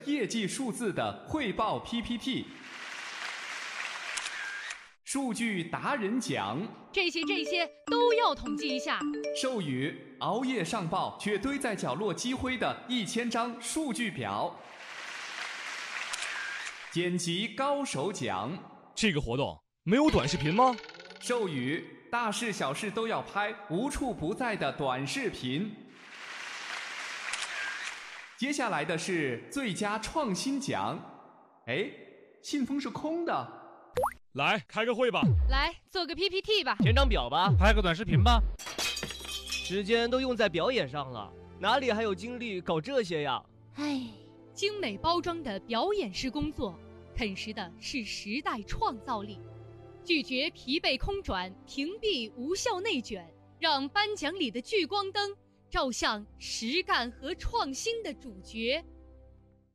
业绩数字的汇报 PPT， 数据达人奖， 这些都要统计一下。 授予熬夜上报却堆在角落积灰的1000张数据表，剪辑高手奖。 这个活动没有短视频吗？ 授予大事小事都要拍，无处不在的短视频。接下来的是最佳创新奖。哎，信封是空的。 来开个会吧， 来做个 PPT 吧， 填张表吧， 拍个短视频吧。 时间都用在表演上了，哪里还有精力搞这些呀？ 唉，精美包装的表演式工作，啃食的是时代创造力。拒绝疲惫空转，屏蔽无效内卷，让颁奖里的聚光灯照向实干和创新的主角。